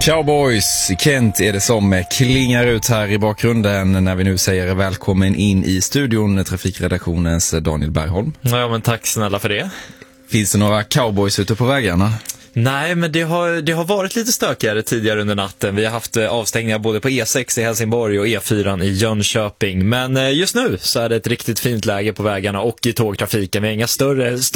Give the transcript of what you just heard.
Cowboys, Kent är det som klingar ut här i bakgrunden när vi nu säger välkommen in i studion, trafikredaktionens Daniel Bergholm. Ja, men tack snälla för det. Finns det några cowboys ute på vägarna? Nej, men det har varit lite stökigare tidigare under natten. Vi har haft avstängningar både på E6 i Helsingborg och E4 i Jönköping. Men just nu så är det ett riktigt fint läge på vägarna och i tågtrafiken. Vi har inga större